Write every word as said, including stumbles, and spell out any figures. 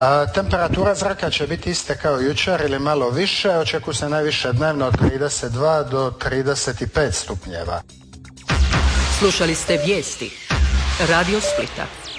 A, temperatura zraka će biti iste kao jučer ili malo više, očekuje se najviše dnevno od trideset dva do trideset pet stupnjeva. Slušali ste vijesti Radio Splita.